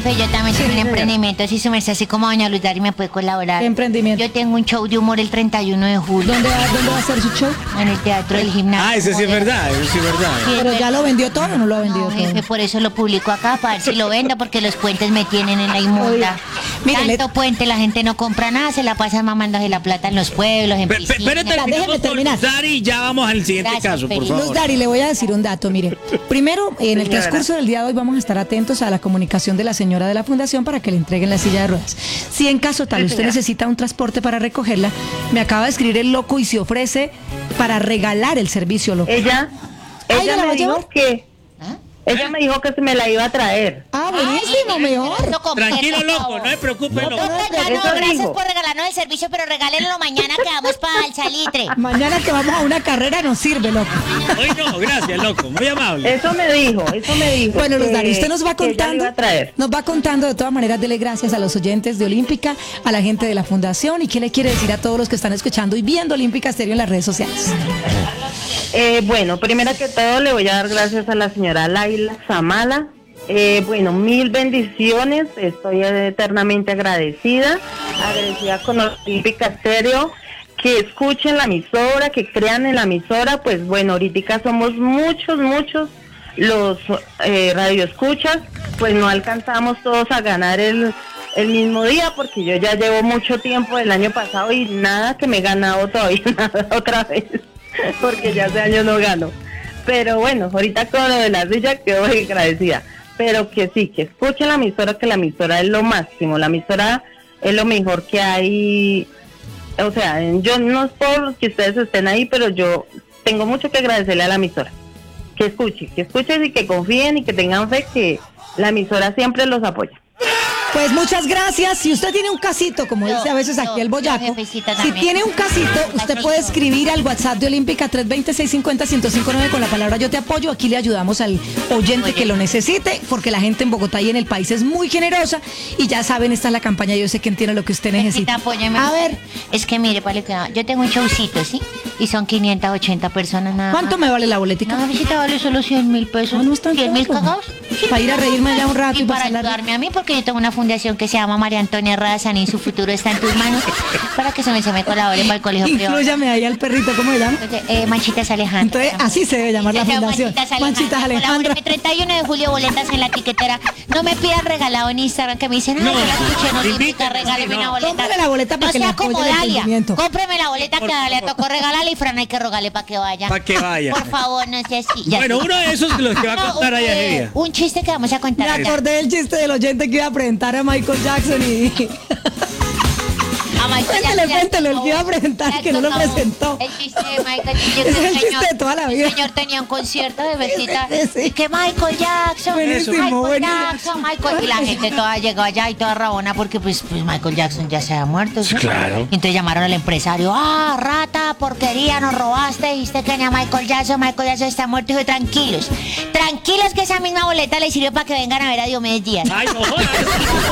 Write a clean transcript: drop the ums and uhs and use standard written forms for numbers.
jefe, yo también tengo un señora. emprendimiento. Si su merced, así como doña Luz Dari me puede colaborar. ¿Qué emprendimiento? Yo tengo un show de humor el 31 de julio ¿Dónde va a ser su show? en el Teatro del Gimnasio. Ah, eso sí es verdad, eso sí es verdad. Sí, ¿Pero ya lo vendió todo o no lo ha vendido No, jefe, todo? por eso lo publico acá, para ver si lo vendo, porque los puentes me tienen en la inmunda. Mire, Tanto puente, la gente no compra nada, se la pasan mamándose la plata en los pueblos, en piscinas. Pero déjeme terminamos con terminar. Luz Dari y ya vamos al siguiente Gracias, caso, por Feliz. favor. Luz Dari, le voy a decir un dato, mire. Primero, en el Señora. transcurso del día de hoy vamos a estar atentos a la comunicación de la señora de la fundación para que le entreguen la silla de ruedas. Si en caso tal usted señora. necesita un transporte para recogerla, me acaba de escribir el loco y se ofrece para regalar el servicio loco. Ella ¿ya la va me a dijo llevar? que ella me dijo que se me la iba a traer. Ah, buenísimo, mejor. Tranquilo, loco, no se preocupe, loco. Eso Gracias dijo. por regalarnos el servicio, pero regálenlo mañana que vamos para el salitre. Mañana que vamos a una carrera nos sirve, loco. Hoy no, gracias, loco, muy amable. Eso me dijo. Bueno, Luz que- Dari, usted nos va que ella le contando. iba a traer. Nos va contando, de todas maneras, dele gracias a los oyentes de Olímpica, a la gente de la Fundación y qué le quiere decir a todos los que están escuchando y viendo Olímpica Estéreo en las redes sociales. Bueno, primero que todo le voy a dar gracias a la señora Laila Zamala. Bueno, mil bendiciones. Estoy eternamente agradecida con Olímpica Estéreo. Que escuchen la emisora, que crean en la emisora. Pues bueno, ahorita somos muchos los radioescuchas. Pues no alcanzamos todos a ganar el mismo día, porque yo ya llevo mucho tiempo del año pasado y nada que me he ganado todavía nada otra vez, porque ya hace años no gano. Pero bueno, ahorita con lo de la silla quedo muy agradecida. Pero que sí, que escuchen la emisora, que la emisora es lo máximo, la emisora es lo mejor que hay. O sea, yo no es por que ustedes estén ahí, pero yo tengo mucho que agradecerle a la emisora. Que escuchen y que confíen y que tengan fe que la emisora siempre los apoya. Pues muchas gracias. Si usted tiene un casito, como Yo, dice a veces aquí yo, el boyaco, jefecita, si también. tiene un casito, usted puede escribir al WhatsApp de Olímpica 320-650-1059 con la palabra yo te apoyo. Aquí le ayudamos al oyente que lo necesite, porque la gente en Bogotá y en el país es muy generosa y ya saben, esta es la campaña, yo sé quién tiene lo que usted necesita. Apóyeme. A ver, Es que mire, vale, que yo tengo un showcito, ¿sí? Y son 580 personas nada ¿cuánto más. me vale la boletica? No, visita vale solo 100.000 pesos. No, no es tan 100.000 caro. cagados. Para ir a reírme allá un rato y para pasarla- ayudarme a mí, porque yo tengo una fundación que se llama María Antonia Radazani, su futuro está en tus manos, para que se me colabore para el colegio privado. Inclúyame ahí al perrito, ¿cómo se llama? Entonces, Manchitas Alejandra. Entonces, así se debe llamar la fundación. Manchitas Alejandra. Colabóreme, 31 de julio, boletas en la tiquetera. No me pidan regalado en Instagram, que me dicen, no, No, yo la escuché en no, Olímpica, invítanos, regáleme sí, no. una boleta. Cómprame la boleta para no que le sea apoye como el Dalia. emprendimiento. Cómpreme la boleta que a Dalia tocó regalarle y Fran hay que rogarle para que vaya. Pa' que vaya. Por favor, no sea así. Ya Bueno, sí. uno de esos los que va a No, contar allá ese día. un chiste que vamos a Me contar allá. acordé del chiste del oyente que iba a presentar a Michael Jackson y... A Michael Cuéntele, Jackson, cuéntele, el por que iba a favor. presentar, Ya que no lo tocaba. presentó. El chiste de Michael Jackson. Ese es el chiste de toda la vida. El señor tenía un concierto de besita. Sí. Y que Michael Jackson. Buenísimo, Michael buenísimo. Jackson, Michael. Y la gente toda llegó allá y toda rabona porque pues Michael Jackson ya se había muerto. ¿sí? Claro. Y entonces llamaron al empresario. Ah, rata, porquería, nos robaste. Dijiste que tenía Michael Jackson está muerto. Y dijo, tranquilos. Tranquilos que esa misma boleta le sirvió para que vengan a ver a Diomedes Díaz. Ay, no jodas.